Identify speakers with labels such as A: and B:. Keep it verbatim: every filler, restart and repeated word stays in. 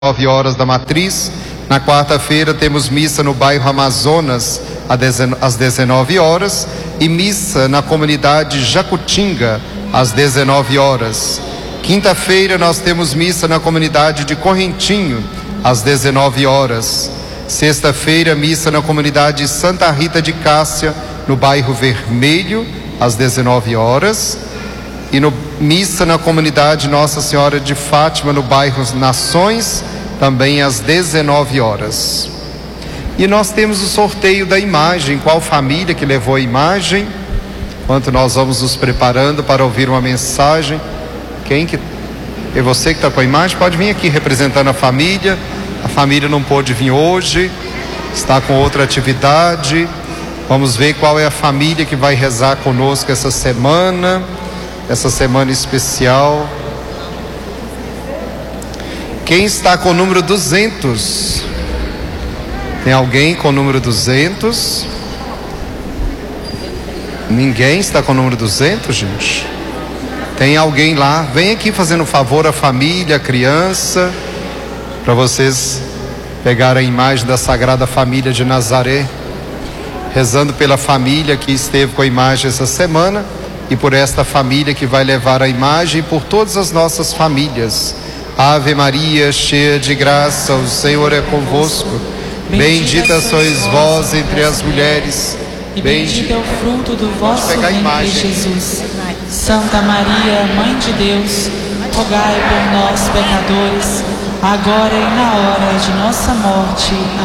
A: nove horas da Matriz. Na quarta-feira temos missa no bairro Amazonas às dezenove horas e missa na comunidade Jacutinga às dezenove horas. Quinta-feira nós temos missa na comunidade de Correntinho às dezenove horas. Sexta-feira, missa na comunidade Santa Rita de Cássia, no bairro Vermelho, às dezenove horas. E no, missa na comunidade Nossa Senhora de Fátima, no bairro Nações, também às dezenove horas. E nós temos o sorteio da imagem. Qual família que levou a imagem? Enquanto nós vamos nos preparando para ouvir uma mensagem. Quem que... É você que está com a imagem? Pode vir aqui representando a família. A família não pôde vir hoje, está com outra atividade. Vamos ver qual é a família que vai rezar conosco essa semana, essa semana especial. Quem está com o número duzentos? Tem alguém com o número duzentos? Ninguém está com o número duzentos, gente? Tem alguém lá? Vem aqui fazendo um favor à família, à criança, para vocês pegarem a imagem da Sagrada Família de Nazaré, rezando pela família que esteve com a imagem essa semana e por esta família que vai levar a imagem e por todas as nossas famílias. Ave Maria, cheia de graça, o Senhor é convosco. Bendita sois vós entre as mulheres,
B: e bendito é o fruto do vosso ventre, Jesus. Santa Maria, Mãe de Deus, rogai por nós, pecadores, agora e na hora de nossa morte.